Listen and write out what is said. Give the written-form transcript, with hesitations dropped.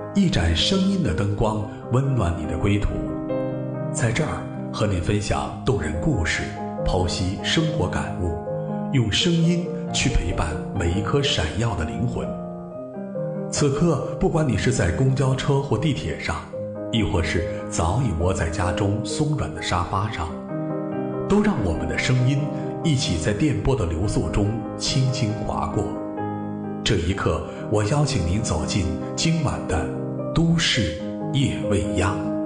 一盏声音的灯光温暖你的归途。在这儿和你分享动人故事，剖析生活感悟，用声音去陪伴每一颗闪耀的灵魂。此刻，不管你是在公交车或地铁上，亦或是早已窝在家中松软的沙发上，都让我们的声音一起在电波的流速中轻轻划过。这一刻，我邀请您走进今晚的都市夜未央。